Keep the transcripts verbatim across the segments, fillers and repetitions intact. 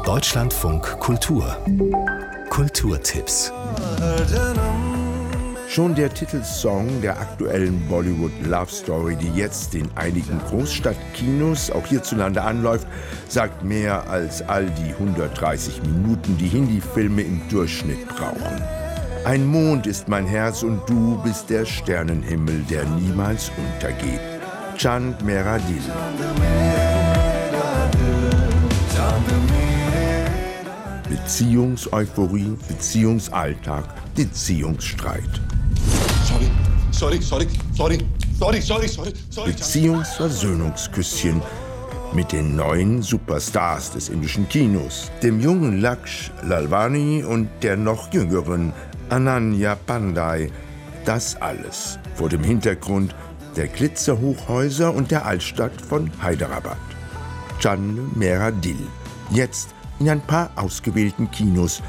Deutschlandfunk Kultur. Kulturtipps. Schon der Titelsong der aktuellen Bollywood Love Story, die jetzt in einigen Großstadtkinos auch hierzulande anläuft, sagt mehr als all die hundertdreißig Minuten, die Hindi-Filme im Durchschnitt brauchen. Ein Mond ist mein Herz und du bist der Sternenhimmel, der niemals untergeht. Chand Mera Dil. Beziehungseuphorie, Beziehungsalltag, Beziehungsstreit. Sorry, sorry, sorry, sorry, sorry, sorry, sorry, sorry. Beziehungsversöhnungsküsschen mit den neuen Superstars des indischen Kinos, dem jungen Laksh Lalwani und der noch jüngeren Ananya Pandey. Das alles vor dem Hintergrund der Glitzerhochhäuser und der Altstadt von Hyderabad. Chand Mera Dil. Jetzt in ein paar ausgewählten Kinos.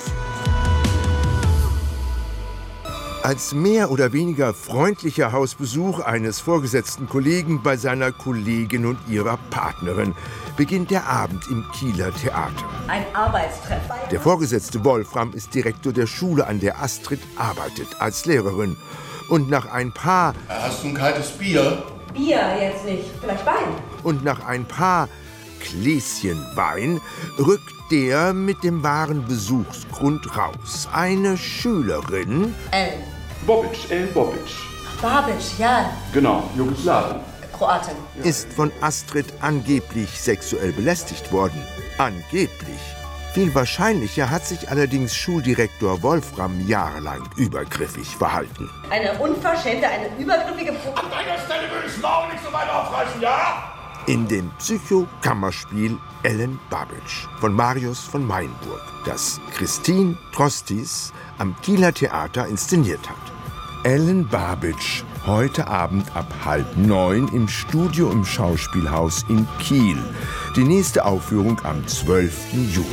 Als mehr oder weniger freundlicher Hausbesuch eines vorgesetzten Kollegen bei seiner Kollegin und ihrer Partnerin beginnt der Abend im Kieler Theater. Ein Arbeitstreff. Der Vorgesetzte Wolfram ist Direktor der Schule, an der Astrid arbeitet, als Lehrerin. Und nach ein paar... Hast du ein kaltes Bier? Bier jetzt nicht, vielleicht Wein. Und nach ein paar Gläschen Wein rückt der mit dem wahren Besuchsgrund raus. Eine Schülerin... Ellen. Bobic, Ellen Bobic. Babic, ja. Genau, Jugoslawien. Kroatin. Ist von Astrid angeblich sexuell belästigt worden. Angeblich. Viel wahrscheinlicher hat sich allerdings Schuldirektor Wolfram jahrelang übergriffig verhalten. Eine unverschämte, eine übergriffige... Pro An deiner Stelle würde ich das Maul nicht so weit aufreißen, ja? In dem Psycho-Kammerspiel Ellen Babic von Marius von Meinburg, das Christine Trostis am Kieler Theater inszeniert hat. Ellen Babic, heute Abend ab halb neun im Studio im Schauspielhaus in Kiel. Die nächste Aufführung am zwölften Juli.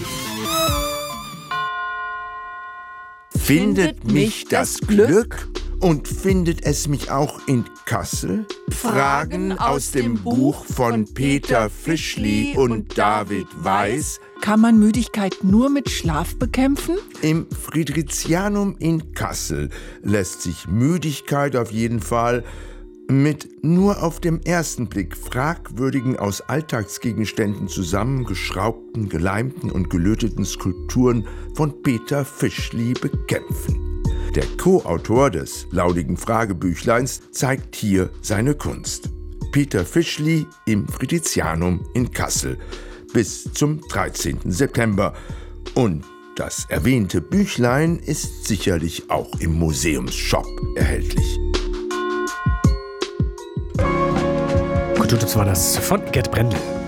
Findet mich das Glück? Und findet es mich auch in Kassel? Fragen aus dem Buch von Peter Fischli und David Weiß. Kann man Müdigkeit nur mit Schlaf bekämpfen? Im Friedrichianum in Kassel lässt sich Müdigkeit auf jeden Fall mit nur auf den ersten Blick fragwürdigen, aus Alltagsgegenständen zusammengeschraubten, geleimten und gelöteten Skulpturen von Peter Fischli bekämpfen. Der Co-Autor des laudigen Fragebüchleins zeigt hier seine Kunst. Peter Fischli im Friedrichianum in Kassel bis zum dreizehnten September. Und das erwähnte Büchlein ist sicherlich auch im Museumsshop erhältlich. Kulturtipps war das von Gerd Brendel.